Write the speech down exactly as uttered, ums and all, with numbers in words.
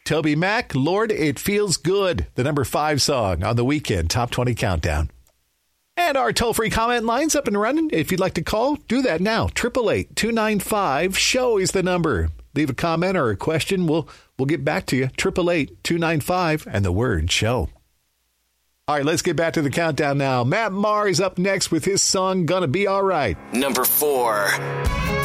Toby Mac, Lord, It Feels Good, the number five song on the Weekend Top twenty Countdown. And our toll-free comment line's up and running. If you'd like to call, do that now. eight eight eight, two nine five, show is the number. Leave a comment or a question. We'll we'll get back to you. eight eight eight, two nine five and the word show. All right, let's get back to the countdown now. Matt Maher is up next with his song, Gonna Be All Right. Number four.